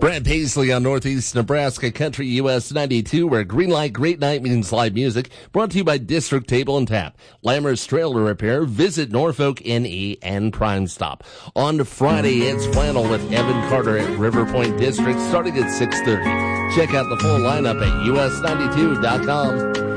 Brad Paisley on Northeast Nebraska Country US 92, where green light, great night means live music. Brought to you by District Table and Tap, Lammers Trailer Repair, Visit Norfolk NE, and Prime Stop. On Friday, it's Flannel with Evan Carter at River Point District, starting at 6:30. Check out the full lineup at us92.com.